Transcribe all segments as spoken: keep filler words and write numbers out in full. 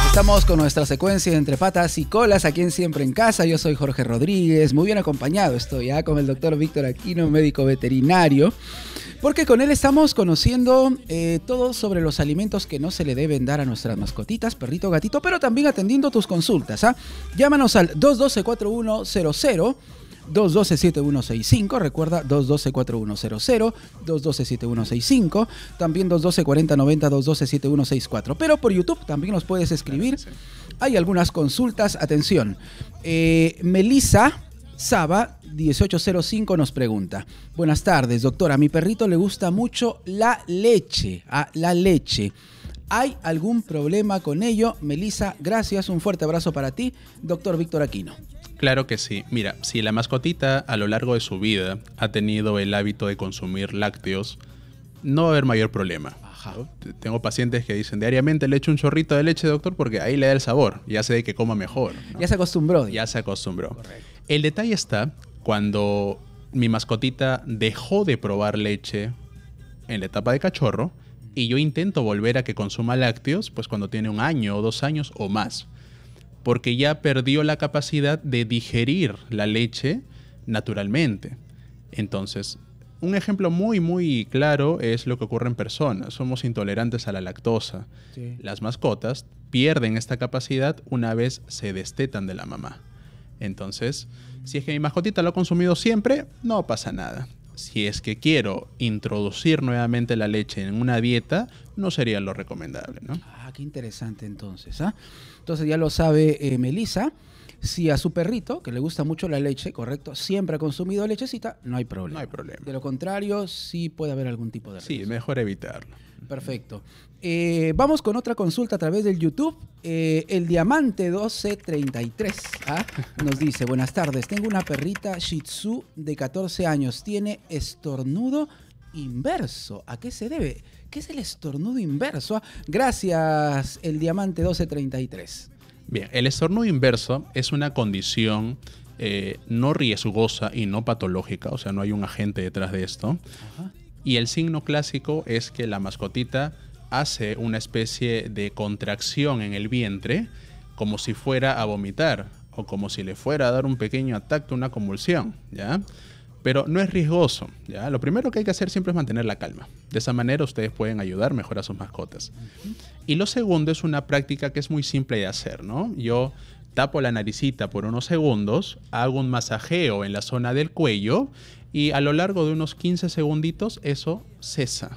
Estamos con nuestra secuencia de Entre Patas y Colas aquí en Siempre en Casa. Yo soy Jorge Rodríguez, muy bien acompañado estoy ya con el doctor Víctor Aquino, médico veterinario, porque con él estamos conociendo eh, todo sobre los alimentos que no se le deben dar a nuestras mascotitas, perrito, gatito, pero también atendiendo tus consultas. ¿ah? Llámanos al dos uno dos, cuatro uno cero cero, dos uno dos, siete uno seis cinco, recuerda dos uno dos, cuatro uno cero cero, dos uno dos, siete uno seis cinco, también dos uno dos, cuatro cero nueve cero, dos uno dos, siete uno seis cuatro. Pero por YouTube también nos puedes escribir. Hay algunas consultas. Atención, eh, Melissa Saba dieciocho cero cinco nos pregunta: buenas tardes, doctora, a mi perrito le gusta mucho la leche, ah, la leche. ¿Hay algún problema con ello? Melissa, gracias, un fuerte abrazo para ti, doctor Víctor Aquino. Claro que sí. Mira, si la mascotita a lo largo de su vida ha tenido el hábito de consumir lácteos, no va a haber mayor problema. Ajá. Tengo pacientes que dicen diariamente le echo un chorrito de leche, doctor, porque ahí le da el sabor. Ya sé de que coma mejor, ¿no? Ya se acostumbró. Ya se acostumbró. Correcto. El detalle está cuando mi mascotita dejó de probar leche en la etapa de cachorro y yo intento volver a que consuma lácteos, pues cuando tiene un año o dos años o más. Porque ya perdió la capacidad de digerir la leche naturalmente. Entonces, un ejemplo muy, muy claro es lo que ocurre en personas. Somos intolerantes a la lactosa. Sí. Las mascotas pierden esta capacidad una vez se destetan de la mamá. Entonces, si es que mi mascotita lo ha consumido siempre, no pasa nada. Si es que quiero introducir nuevamente la leche en una dieta, no sería lo recomendable, ¿no? Ah, qué interesante entonces, ¿ah? Entonces ya lo sabe eh, Melissa. Si a su perrito, que le gusta mucho la leche, correcto, siempre ha consumido lechecita, no hay problema. No hay problema. De lo contrario, sí puede haber algún tipo de riesgo. Sí, mejor evitarlo. Perfecto. Eh, vamos con otra consulta a través del YouTube. Eh, el Diamante doce treinta y tres ¿ah? nos dice: buenas tardes, tengo una perrita Shih Tzu de catorce años, tiene estornudo inverso. ¿A qué se debe? ¿Qué es el estornudo inverso? ¿Ah? Gracias, el Diamante doce treinta y tres. Bien, el estornudo inverso es una condición eh, no riesgosa y no patológica, o sea, no hay un agente detrás de esto. Ajá. Y el signo clásico es que la mascotita hace una especie de contracción en el vientre como si fuera a vomitar o como si le fuera a dar un pequeño ataque, una convulsión, ¿ya? Pero no es riesgoso, ¿ya? Lo primero que hay que hacer siempre es mantener la calma. De esa manera ustedes pueden ayudar mejor a sus mascotas. Uh-huh. Y lo segundo es una práctica que es muy simple de hacer, ¿no? Yo tapo la naricita por unos segundos, hago un masajeo en la zona del cuello y a lo largo de unos quince segunditos eso cesa.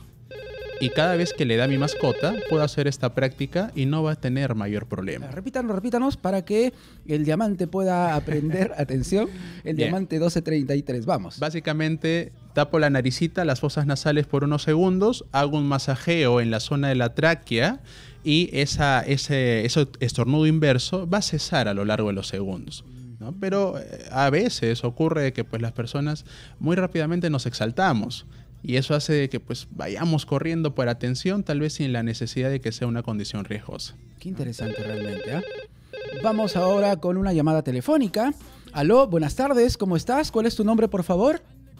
Y cada vez que le da a mi mascota, puedo hacer esta práctica y no va a tener mayor problema. Repítanos, repítanos para que el Diamante pueda aprender. Atención, el Bien. Diamante doce treinta y tres, vamos. Básicamente, tapo la naricita, las fosas nasales por unos segundos, hago un masajeo en la zona de la tráquea y esa, ese, ese estornudo inverso va a cesar a lo largo de los segundos, ¿no? Pero eh, a veces ocurre que pues, las personas muy rápidamente nos exaltamos. Y eso hace que pues vayamos corriendo por atención, tal vez sin la necesidad de que sea una condición riesgosa. Qué interesante realmente, ¿eh? Vamos ahora con una llamada telefónica. Aló, buenas tardes, ¿cómo estás? ¿Cuál es tu nombre, por favor?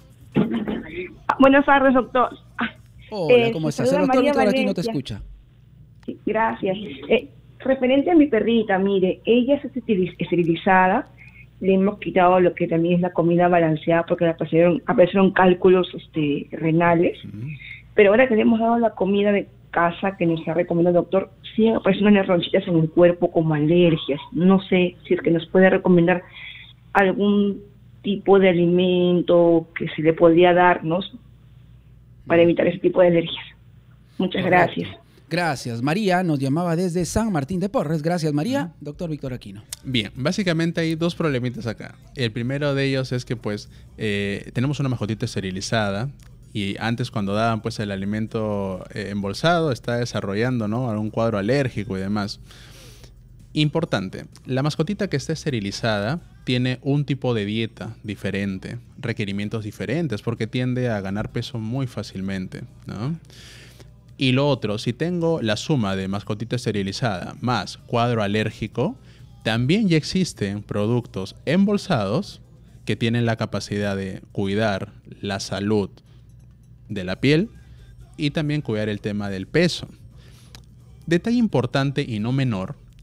Buenas tardes, doctor. Hola, ¿cómo eh, estás? El doctor Víctor aquí no te escucha. Sí, gracias. Eh, referente a mi perrita, mire, ella es esterilizada. Le hemos quitado lo que también es la comida balanceada porque le aparecieron, aparecieron cálculos este, renales. Uh-huh. Pero ahora que le hemos dado la comida de casa que nos ha recomendado el doctor, sí aparecen unas ronchitas en el cuerpo como alergias. No sé si es que nos puede recomendar algún tipo de alimento que se le podría darnos para evitar ese tipo de alergias. Muchas Correcto. Gracias. Gracias. María nos llamaba desde San Martín de Porres. Gracias, María. Doctor Víctor Aquino. Bien, básicamente hay dos problemitas acá. El primero de ellos es que pues eh, tenemos una mascotita esterilizada y antes cuando daban pues el alimento eh, embolsado está desarrollando, ¿no?, algún cuadro alérgico y demás. Importante, la mascotita que está esterilizada tiene un tipo de dieta diferente, requerimientos diferentes porque tiende a ganar peso muy fácilmente, ¿no? Y lo otro, si tengo la suma de mascotita esterilizada más cuadro alérgico, también ya existen productos embolsados que tienen la capacidad de cuidar la salud de la piel y también cuidar el tema del peso. Detalle importante y no menor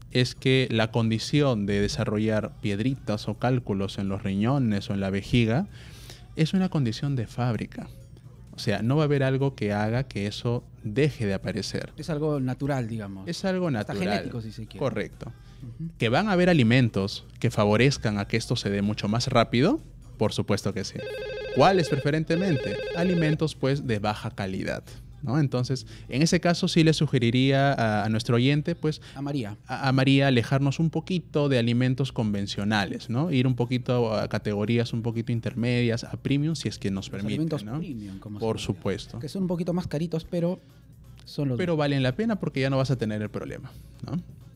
es que la condición de desarrollar piedritas o cálculos en los riñones o en la vejiga es una condición de fábrica. O sea, no va a haber algo que haga que eso deje de aparecer. Es algo natural, digamos. Es algo natural. Está genético, si se quiere. Correcto. Uh-huh. ¿Que van a haber alimentos que favorezcan a que esto se dé mucho más rápido? Por supuesto que sí. ¿Cuáles preferentemente? Alimentos, pues, de baja calidad, ¿no? Entonces, en ese caso sí le sugeriría a, a nuestro oyente, pues, a María, a, a María alejarnos un poquito de alimentos convencionales, ¿no? Ir un poquito a categorías un poquito intermedias, a premium, si es que nos permite, alimentos ¿no? Premium, como por se supuesto. Que son un poquito más caritos, pero son los Pero valen la pena porque ya no vas a tener el problema, ¿no?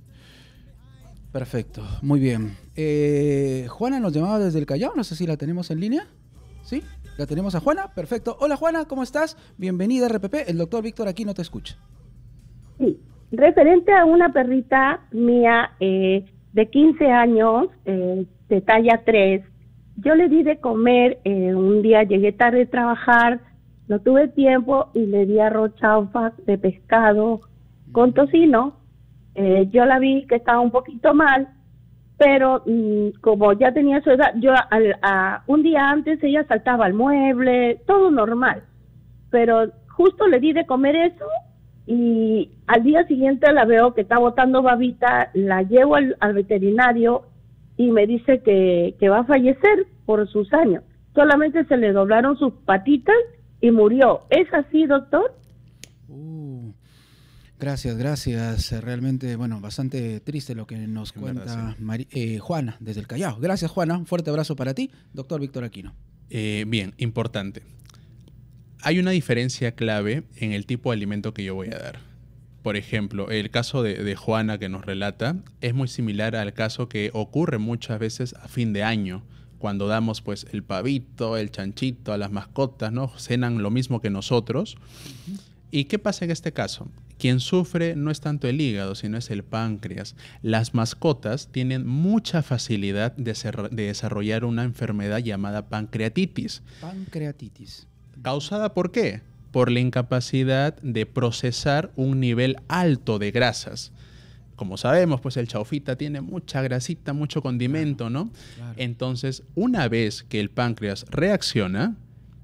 Perfecto, muy bien. Eh, Juana nos llamaba desde el Callao, no sé si la tenemos en línea. ¿Sí? La tenemos a Juana, perfecto. Hola Juana, ¿cómo estás? Bienvenida a R P P, el doctor Víctor aquí no te escucha. Sí, referente a una perrita mía eh, de quince años, eh, de talla tres, yo le di de comer, eh, un día llegué tarde de trabajar, no tuve tiempo y le di arroz chaufa de pescado con tocino. Eh, yo la vi que estaba un poquito mal, pero mmm, como ya tenía su edad, yo al, a, un día antes ella saltaba al mueble, todo normal, pero justo le di de comer eso y al día siguiente la veo que está botando babita, la llevo al, al veterinario y me dice que, que va a fallecer por sus años, solamente se le doblaron sus patitas y murió. ¿Es así, doctor? Uh. Gracias, gracias. Realmente, bueno, bastante triste lo que nos en cuenta verdad, sí. Mari- eh, Juana desde el Callao. Gracias, Juana. Un fuerte abrazo para ti, doctor Víctor Aquino. Eh, bien, importante. Hay una diferencia clave en el tipo de alimento que yo voy a dar. Por ejemplo, el caso de, de Juana que nos relata es muy similar al caso que ocurre muchas veces a fin de año, cuando damos pues el pavito, el chanchito a las mascotas, ¿no? Cenan lo mismo que nosotros. Uh-huh. ¿Y qué pasa en este caso? Quien sufre no es tanto el hígado, sino es el páncreas. Las mascotas tienen mucha facilidad de, ser, de desarrollar una enfermedad llamada pancreatitis. Pancreatitis. ¿Causada por qué? Por la incapacidad de procesar un nivel alto de grasas. Como sabemos, pues el chaufita tiene mucha grasita, mucho condimento, ¿no? Claro. Entonces, una vez que el páncreas reacciona,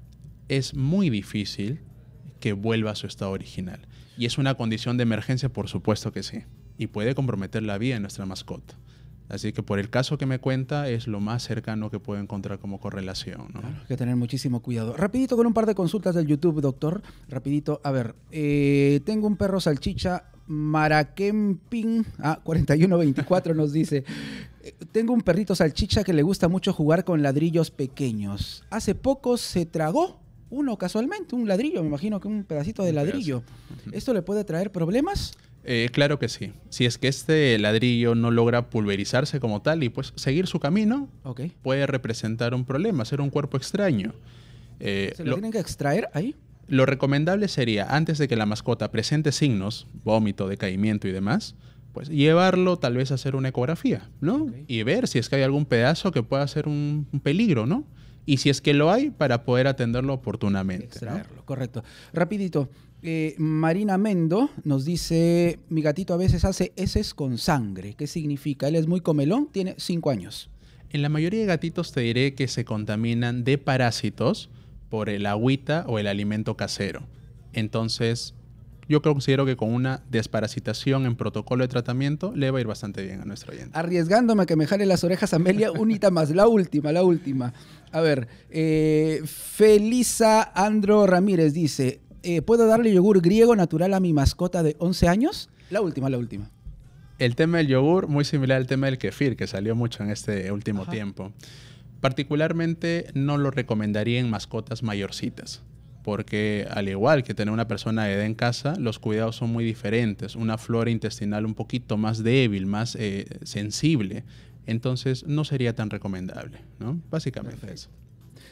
es muy difícil que vuelva a su estado original. Y es una condición de emergencia, por supuesto que sí. Y puede comprometer la vida de nuestra mascota. Así que por el caso que me cuenta, es lo más cercano que puedo encontrar como correlación, ¿no? Claro, hay que tener muchísimo cuidado. Rapidito con un par de consultas del YouTube, doctor. Rapidito, a ver. Eh, tengo un perro salchicha, Maraquemping, ah, cuarenta y uno veinticuatro nos dice. Eh, tengo un perrito salchicha que le gusta mucho jugar con ladrillos pequeños. Hace poco se tragó uno casualmente, un ladrillo, me imagino que un pedacito de un ladrillo. Pedazo. ¿Esto le puede traer problemas? Eh, claro que sí. Si es que este ladrillo no logra pulverizarse como tal y pues seguir su camino, okay, puede representar un problema, ser un cuerpo extraño. Eh, ¿Se lo, lo tienen que extraer ahí? Lo recomendable sería, antes de que la mascota presente signos, vómito, decaimiento y demás, pues llevarlo tal vez a hacer una ecografía, ¿no? Okay. Y ver si es que hay algún pedazo que pueda ser un, un peligro, ¿no? Y si es que lo hay, para poder atenderlo oportunamente. Extraerlo, ¿no? Correcto. Rapidito, eh, Marina Mendo nos dice, mi gatito a veces hace heces con sangre. ¿Qué significa? Él es muy comelón, tiene cinco años. En la mayoría de gatitos te diré que se contaminan de parásitos por el agüita o el alimento casero. Entonces, yo considero que con una desparasitación en protocolo de tratamiento le va a ir bastante bien a nuestro oyente. Arriesgándome a que me jale las orejas, Amelia, unita más, la última, la última. A ver, eh, Felisa Andro Ramírez dice, eh, ¿puedo darle yogur griego natural a mi mascota de once años? La última, la última. El tema del yogur, muy similar al tema del kefir, que salió mucho en este último Ajá. tiempo. Particularmente no lo recomendaría en mascotas mayorcitas, porque al igual que tener una persona de edad en casa, los cuidados son muy diferentes. Una flora intestinal un poquito más débil, más eh, sensible. Entonces no sería tan recomendable, ¿no? Básicamente Perfecto. eso.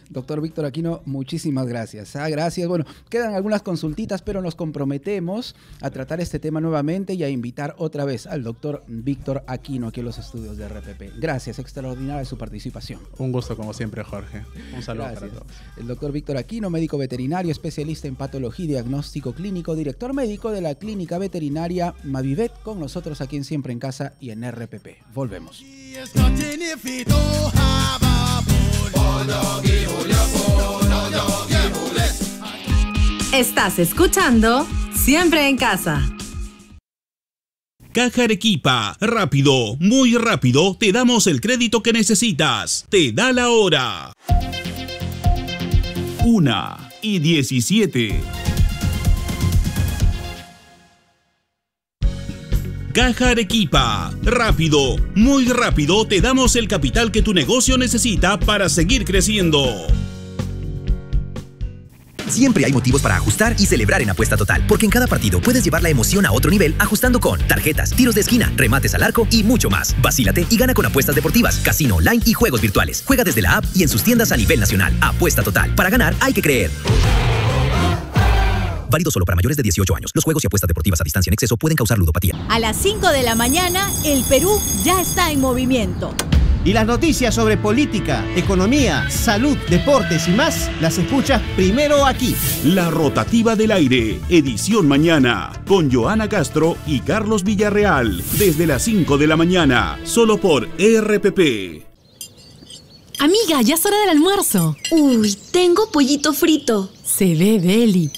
Doctor Víctor Aquino, muchísimas gracias. Ah, gracias. Bueno, quedan algunas consultitas, pero nos comprometemos a tratar este tema nuevamente y a invitar otra vez al doctor Víctor Aquino aquí en los estudios de R P P. Gracias, extraordinaria su participación. Un gusto como siempre, Jorge. Un saludo Gracias. para todos. El doctor Víctor Aquino, médico veterinario, especialista en patología y diagnóstico clínico, director médico de la clínica veterinaria Mavivet, con nosotros aquí en Siempre en Casa y en R P P. Volvemos. Estás escuchando Siempre en Casa. Caja Arequipa, rápido, muy rápido, te damos el crédito que necesitas. Te da la hora. Una y diecisiete. Caja Arequipa, rápido, muy rápido, te damos el capital que tu negocio necesita para seguir creciendo. Siempre hay motivos para ajustar y celebrar en Apuesta Total, porque en cada partido puedes llevar la emoción a otro nivel ajustando con tarjetas, tiros de esquina, remates al arco y mucho más. Vacílate y gana con apuestas deportivas, casino online y juegos virtuales. Juega desde la app y en sus tiendas a nivel nacional. Apuesta Total. Para ganar hay que creer. Válido solo para mayores de dieciocho años. Los juegos y apuestas deportivas a distancia en exceso pueden causar ludopatía. A las cinco de la mañana, el Perú ya está en movimiento. Y las noticias sobre política, economía, salud, deportes y más, las escuchas primero aquí. La Rotativa del Aire, edición mañana, con Joana Castro y Carlos Villarreal, desde las cinco de la mañana, solo por R P P. Amiga, ya es hora del almuerzo. Uy, tengo pollito frito. Se ve deli.